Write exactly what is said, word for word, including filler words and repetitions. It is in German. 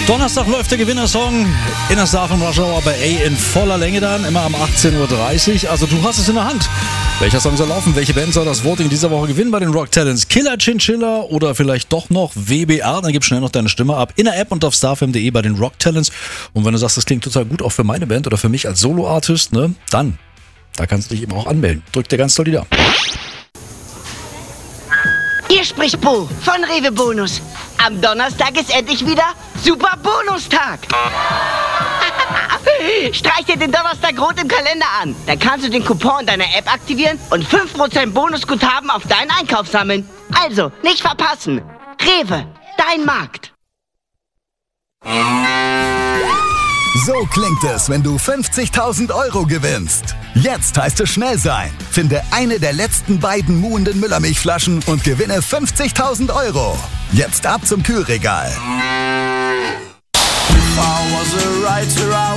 Donnerstag läuft der Gewinnersong in der Star von Rush Hour bei A in voller Länge dann, immer um achtzehn Uhr dreißig. Also du hast es in der Hand. Welcher Song soll laufen? Welche Band soll das Voting dieser Woche gewinnen bei den Rock Talents? Killer Chinchilla oder vielleicht doch noch W B R? Dann gib schnell noch deine Stimme ab in der App und auf starfm punkt de bei den Rock Talents. Und wenn du sagst, das klingt total gut auch für meine Band oder für mich als Solo-Artist, ne, dann, da kannst du dich eben auch anmelden. Drück dir ganz doll die Daumen. Hier spricht Bo von Rewe Bonus. Am Donnerstag ist endlich wieder Super Bonustag. Streich dir den Donnerstag rot im Kalender an. Dann kannst du den Coupon in deiner App aktivieren und fünf Prozent Bonusguthaben auf deinen Einkauf sammeln. Also, nicht verpassen. Rewe, dein Markt. So klingt es, wenn du fünfzigtausend Euro gewinnst. Jetzt heißt es schnell sein. Finde eine der letzten beiden muhenden Müllermilchflaschen und gewinne fünfzigtausend Euro. Jetzt ab zum Kühlregal. If I was a writer, I